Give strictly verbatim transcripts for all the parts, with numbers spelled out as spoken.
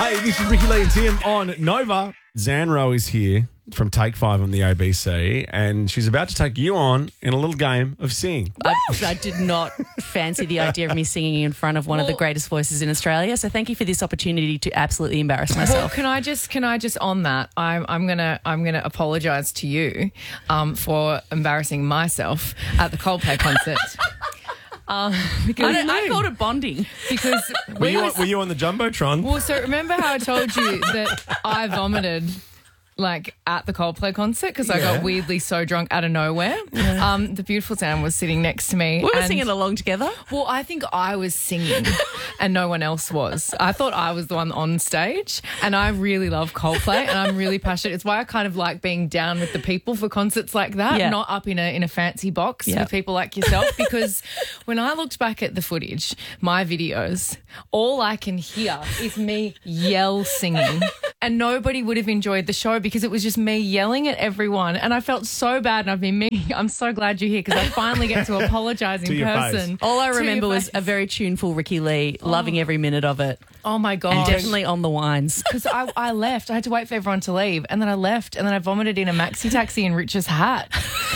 Hey, this is Ricky Lee and Tim on Nova. Zanro is here from Take Five on the A B C, and she's about to take you on in a little game of sing. I, I did not fancy the idea of me singing in front of one well, of the greatest voices in Australia. So thank you for this opportunity to absolutely embarrass well, myself. can I just can I just on that? I'm I'm gonna I'm gonna apologise to you um, for embarrassing myself at the Coldplay concert. Um, because I, don't- I called it bonding. because Were we you, was- on, were you on the Jumbotron? well, so remember how I told you that I vomited like at the Coldplay concert because I Yeah. got weirdly so drunk out of nowhere. Um, the beautiful Sam was sitting next to me. We were and- singing along together. Well, I think I was singing and no one else was. I thought I was the one on stage, and I really love Coldplay and I'm really passionate. It's why I kind of like being down with the people for concerts like that, Yeah. not up in a in a fancy box Yeah. with people like yourself. Because when I looked back at the footage, my videos, all I can hear is me yell singing. And nobody would have enjoyed the show because it was just me yelling at everyone. And I felt so bad, and I've been meaning. I'm so glad you're here because I finally get to apologise in To your person. face. All I To remember your was face. a very tuneful Ricky Lee, loving every minute of it. Oh my God. And definitely on the wines. Because I, I left. I had to wait for everyone to leave. And then I left. And then I vomited in a maxi taxi in Rich's hat.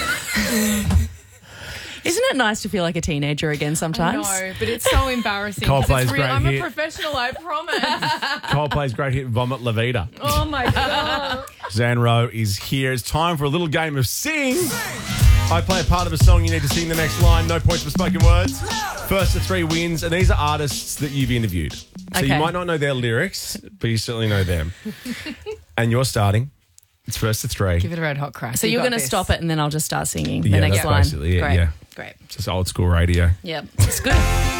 Isn't it nice to feel like a teenager again sometimes? No, but it's so embarrassing. 'cause Coldplay's it's real. great I'm hit. a professional, I promise. Coldplay's great hit, Vomit La Vida. Oh my God. Zanro is here. It's time for a little game of sing. I play a part of a song. You need to sing the next line. No points for spoken words. First to three wins. And these are artists that you've interviewed. So you Okay. might not know their lyrics, but you certainly know them. And you're starting. It's first to three. Give it a red hot crack. So You you're got going to this. stop it and then I'll just start singing the Yeah, next that's line. basically it, Great. yeah. Great. It's just old school radio. Yep. It's good.